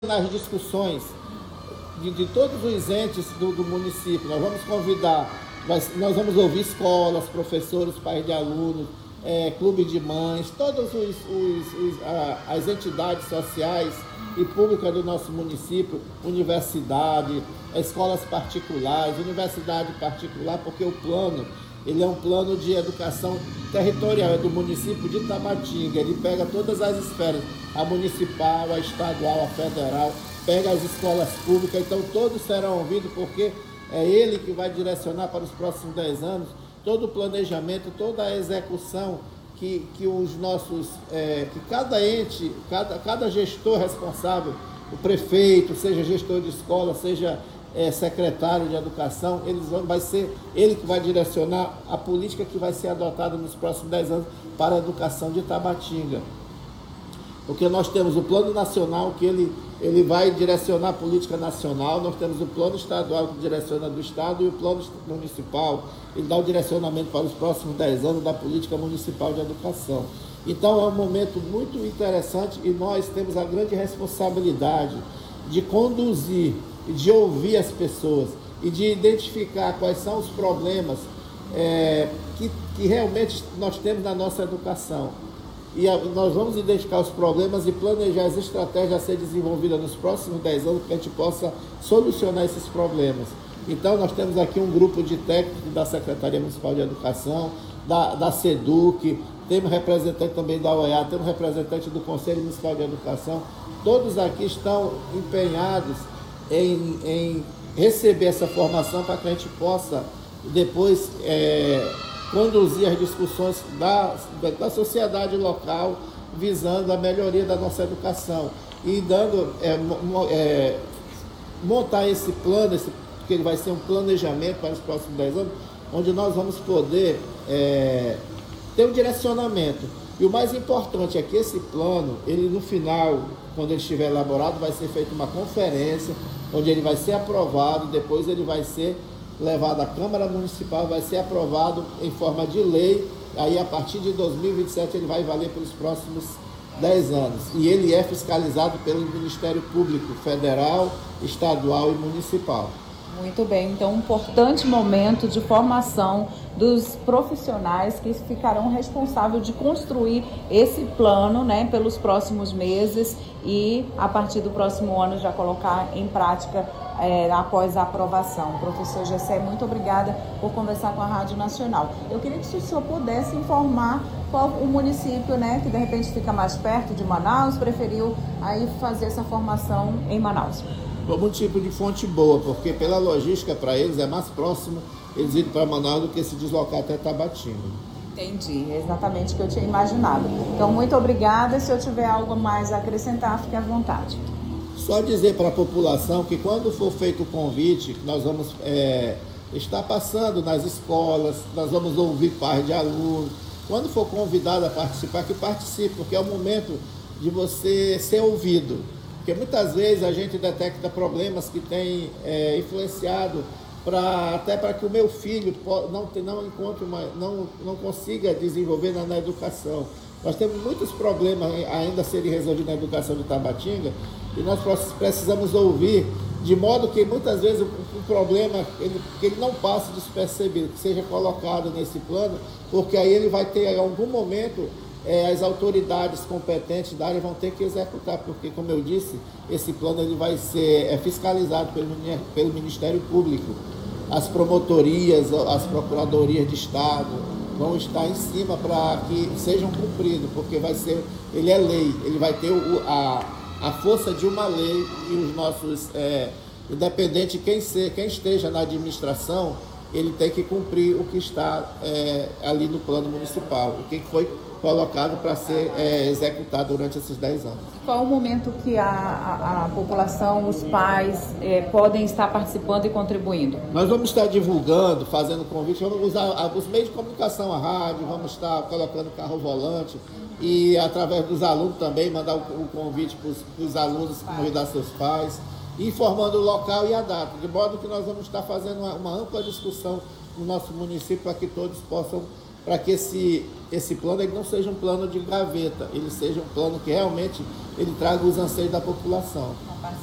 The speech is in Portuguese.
nas discussões de todos os entes do município. Nós vamos convidar, nós vamos ouvir escolas, professores, pais de alunos, clube de mães, todas as entidades sociais e públicas do nosso município, universidade, escolas particulares, universidade particular, porque o plano, ele é um plano de educação territorial, é do município de Tabatinga. Ele pega todas as esferas, a municipal, a estadual, a federal, pega as escolas públicas, então todos serão ouvidos, porque é ele que vai direcionar para os próximos 10 anos todo o planejamento, toda a execução que os nossos, que cada ente, cada gestor responsável, o prefeito, seja gestor de escola, seja secretário de educação, vai ser ele que vai direcionar a política que vai ser adotada nos próximos 10 anos para a educação de Tabatinga. Porque nós temos o plano nacional, que ele vai direcionar a política nacional, nós temos o plano estadual, que direciona do estado, e o plano municipal, ele dá o direcionamento para os próximos 10 anos da política municipal de educação. Então é um momento muito interessante e nós temos a grande responsabilidade de conduzir, de ouvir as pessoas e de identificar quais são os problemas que realmente nós temos na nossa educação. E nós vamos identificar os problemas e planejar as estratégias a ser desenvolvidas nos próximos 10 anos para que a gente possa solucionar esses problemas. Então nós temos aqui um grupo de técnicos da Secretaria Municipal de Educação, da SEDUC, temos representante também da OEA, temos representante do Conselho Municipal de Educação. Todos aqui estão empenhados em receber essa formação para que a gente possa depois conduzir as discussões da sociedade local visando a melhoria da nossa educação e montar esse plano, que ele vai ser um planejamento para os próximos 10 anos, onde nós vamos poder ter um direcionamento. E o mais importante é que esse plano, ele no final, quando ele estiver elaborado, vai ser feita uma conferência, onde ele vai ser aprovado, depois ele vai ser levado à Câmara Municipal, vai ser aprovado em forma de lei, aí a partir de 2027 ele vai valer pelos próximos 10 anos. E ele é fiscalizado pelo Ministério Público Federal, Estadual e Municipal. Muito bem, então um importante momento de formação dos profissionais que ficarão responsáveis de construir esse plano, né, pelos próximos meses e a partir do próximo ano já colocar em prática após a aprovação. Professor Gessé, muito obrigada por conversar com a Rádio Nacional. Eu queria que o senhor pudesse informar qual o município, né, que de repente fica mais perto de Manaus, preferiu aí fazer essa formação em Manaus. O município de Fonte Boa, porque pela logística para eles é mais próximo eles irem para Manaus do que se deslocar até Tabatinga. Entendi, exatamente o que eu tinha imaginado. Então, muito obrigada. Se eu tiver algo mais a acrescentar, fique à vontade. Só dizer para a população que quando for feito o convite, nós vamos estar passando nas escolas, nós vamos ouvir pais de alunos. Quando for convidado a participar, que participe, porque é o momento de você ser ouvido. Porque muitas vezes a gente detecta problemas que têm influenciado até para que o meu filho não consiga desenvolver na educação. Nós temos muitos problemas ainda a serem resolvidos na educação de Tabatinga e nós precisamos ouvir, de modo que muitas vezes o problema que ele não passe despercebido, que seja colocado nesse plano, porque aí ele vai ter em algum momento as autoridades competentes da área vão ter que executar, porque, como eu disse, esse plano ele vai ser fiscalizado pelo Ministério Público. As promotorias, as procuradorias de Estado vão estar em cima para que sejam cumpridos, porque ele é lei, ele vai ter a força de uma lei e os nossos, independente de quem esteja na administração, ele tem que cumprir o que está ali no plano municipal, o que foi colocado para ser executado durante esses 10 anos. Qual o momento que a população, os pais, podem estar participando e contribuindo? Nós vamos estar divulgando, fazendo convite, vamos usar os meios de comunicação, a rádio, vamos estar colocando carro-volante e através dos alunos também, mandar o convite para os alunos convidar seus pais, informando o local e a data, de modo que nós vamos estar fazendo uma ampla discussão no nosso município para que todos possam para que esse plano ele não seja um plano de gaveta, ele seja um plano que realmente ele traga os anseios da população.